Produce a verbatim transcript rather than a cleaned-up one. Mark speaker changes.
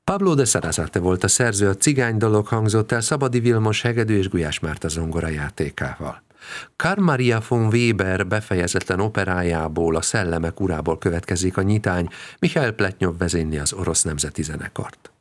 Speaker 1: Pablo de Sarasate volt a szerző, a Cigánydalok hangzott el Szabadi Vilmos hegedű és Gulyás Márta zongora játékával. Carl Maria von Weber befejezetlen operájából, a Szellemek urából következik a nyitány, Michael Pletnyov vezényli az Orosz Nemzeti Zenekart.